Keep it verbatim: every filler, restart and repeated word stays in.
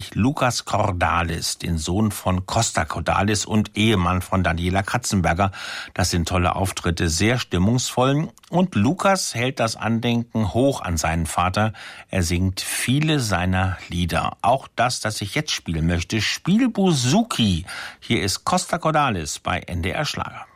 nämlich Lukas Cordalis, den Sohn von Costa Cordalis und Ehemann von Daniela Katzenberger. Das sind tolle Auftritte, sehr stimmungsvoll. Und Lukas hält das Andenken hoch an seinen Vater. Er singt viele seiner Lieder. Auch das, das ich jetzt spielen möchte, Spiel Bouzouki. Hier ist Costa Cordalis bei N D R Schlager.